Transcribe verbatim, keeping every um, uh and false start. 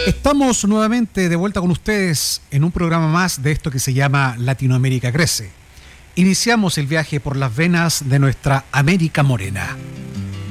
Estamos nuevamente de vuelta con ustedes en un programa más de esto que se llama Latinoamérica Crece. Iniciamos el viaje por las venas de nuestra América Morena.